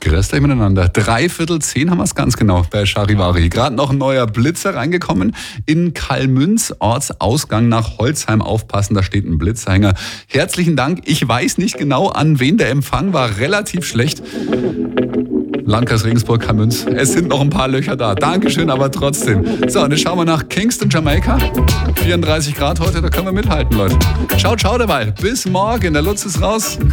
Grüßt euch miteinander. 9:45 haben wir es ganz genau bei Charivari. Gerade noch ein neuer Blitzer reingekommen in Kallmünz, Ortsausgang nach Holzheim. Aufpassen, da steht ein Blitzerhänger. Herzlichen Dank. Ich weiß nicht genau, an wen der Empfang war. Relativ schlecht. Landkreis Regensburg, Kallmünz. Es sind noch ein paar Löcher da. Dankeschön, aber trotzdem. So, und jetzt schauen wir nach Kingston, Jamaika. 34 Grad heute, da können wir mithalten, Leute. Ciao, ciao dabei. Bis morgen. Der Lutz ist raus.